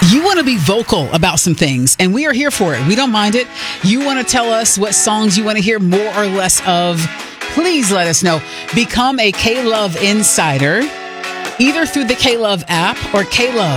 You want to be vocal about some things, and we are here for it. We don't mind it. You want to tell us what songs you want to hear more or less of? Please let us know. Become a K-Love Insider, either through the K-Love app or K-Love